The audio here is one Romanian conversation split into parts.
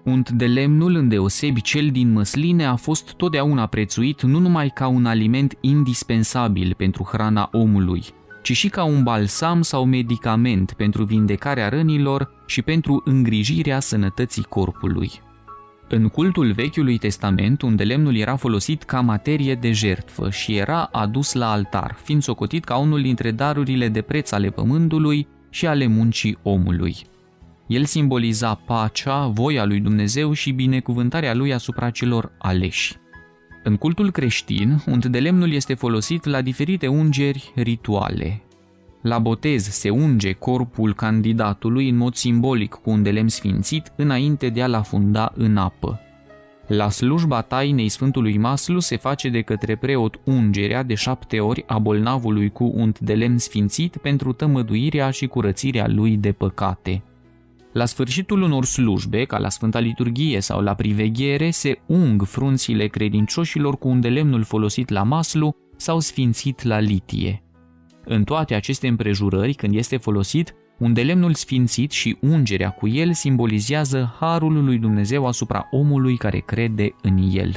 Unt de lemnul, îndeosebi cel din măsline, a fost totdeauna prețuit nu numai ca un aliment indispensabil pentru hrana omului, ci și ca un balsam sau medicament pentru vindecarea rănilor și pentru îngrijirea sănătății corpului. În cultul Vechiului Testament, unde lemnul era folosit ca materie de jertfă și era adus la altar, fiind socotit ca unul dintre darurile de preț ale pământului și ale muncii omului. El simboliza pacea, voia lui Dumnezeu și binecuvântarea lui asupra celor aleși. În cultul creștin, unt de lemnul este folosit la diferite ungeri rituale. La botez se unge corpul candidatului în mod simbolic cu un de lemn sfințit înainte de a-l afunda în apă. La slujba tainei Sfântului Maslu se face de către preot ungerea de 7 ori a bolnavului cu unt de lemn sfințit pentru tămăduirea și curățirea lui de păcate. La sfârșitul unor slujbe, ca la Sfânta Liturghie sau la priveghere, se ung frunțile credincioșilor cu un de lemnul folosit la maslu sau sfințit la litie. În toate aceste împrejurări, când este folosit, un de lemnul sfințit și ungerea cu el simbolizează harul lui Dumnezeu asupra omului care crede în el.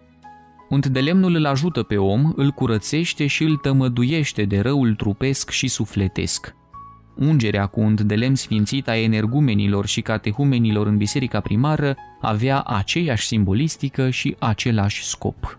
Unt de lemnul îl ajută pe om, îl curățește și îl tămăduiește de răul trupesc și sufletesc. Ungerea cu unt de lemn sfințit a energumenilor și catehumenilor în biserica primară avea aceeași simbolistică și același scop.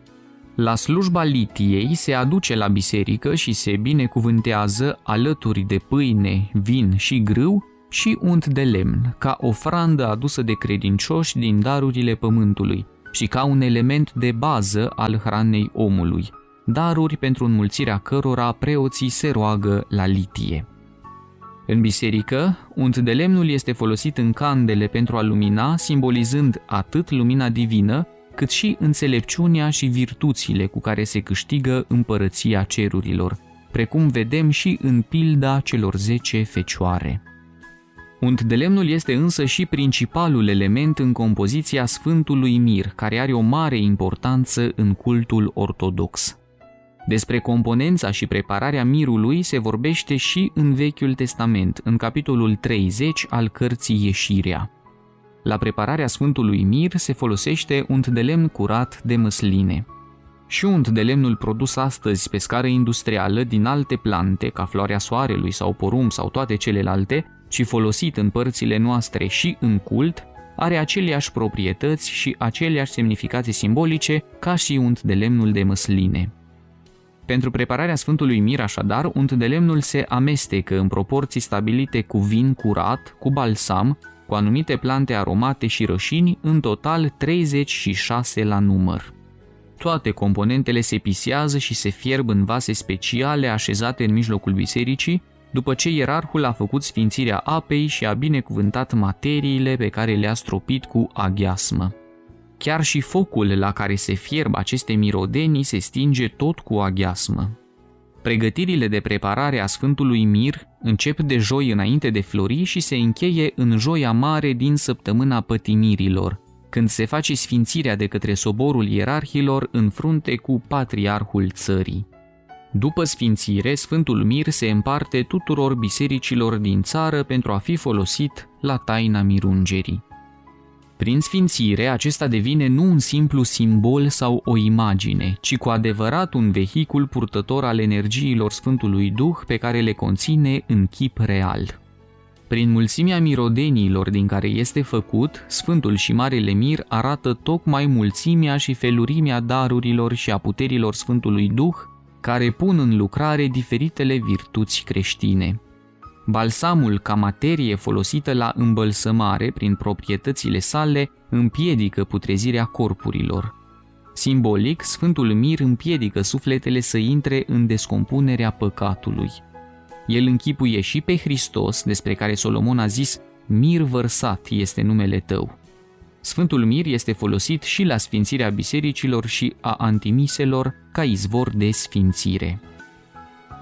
La slujba litiei se aduce la biserică și se binecuvântează alături de pâine, vin și grâu și unt de lemn, ca ofrandă adusă de credincioși din darurile pământului și ca un element de bază al hranei omului, daruri pentru înmulțirea cărora preoții se roagă la litie. În biserică, unt de lemnul este folosit în candele pentru a lumina, simbolizând atât lumina divină, cât și înțelepciunea și virtuțile cu care se câștigă împărăția cerurilor, precum vedem și în pilda celor 10 fecioare. Unt de lemnul este însă și principalul element în compoziția Sfântului Mir, care are o mare importanță în cultul ortodox. Despre componența și prepararea mirului se vorbește și în Vechiul Testament, în capitolul 30 al cărții Ieșirea. La prepararea Sfântului Mir se folosește unt de lemn curat de măsline. Și unt de lemnul produs astăzi pe scară industrială din alte plante, ca floarea soarelui sau porumb sau toate celelalte, și folosit în părțile noastre și în cult, are aceleași proprietăți și aceleași semnificații simbolice ca și unt de lemnul de măsline. Pentru prepararea Sfântului Mir, așadar, unt de lemnul se amestecă în proporții stabilite cu vin curat, cu balsam, cu anumite plante aromate și rășini, în total 36 la număr. Toate componentele se pisează și se fierb în vase speciale așezate în mijlocul bisericii, după ce ierarhul a făcut sfințirea apei și a binecuvântat materiile pe care le-a stropit cu aghiasmă. Chiar și focul la care se fierb aceste mirodenii se stinge tot cu aghiasmă. Pregătirile de preparare a Sfântului Mir încep de joi înainte de flori și se încheie în joia mare din săptămâna pătimirilor, când se face sfințirea de către soborul ierarhilor în frunte cu patriarhul țării. După sfințire, Sfântul Mir se împarte tuturor bisericilor din țară pentru a fi folosit la taina mirungerii. Prin sfințire, acesta devine nu un simplu simbol sau o imagine, ci cu adevărat un vehicul purtător al energiilor Sfântului Duh pe care le conține în chip real. Prin mulțimea mirodeniilor din care este făcut, Sfântul și Marele Mir arată tocmai mulțimea și felurimea darurilor și a puterilor Sfântului Duh, care pun în lucrare diferitele virtuți creștine. Balsamul, ca materie folosită la îmbălsămare prin proprietățile sale, împiedică putrezirea corpurilor. Simbolic, Sfântul Mir împiedică sufletele să intre în descompunerea păcatului. El închipuie și pe Hristos, despre care Solomon a zis: mir vărsat este numele tău. Sfântul Mir este folosit și la sfințirea bisericilor și a antimiselor ca izvor de sfințire.